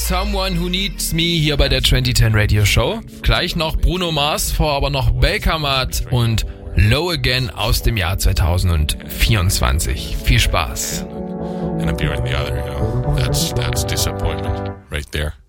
Someone Who Needs Me hier bei der 2010 Radio Show. Gleich noch Bruno Mars, vor aber noch Bakermat und Low Again aus dem Jahr 2024. Viel Spaß. And a beer in the other, that's disappointment right there.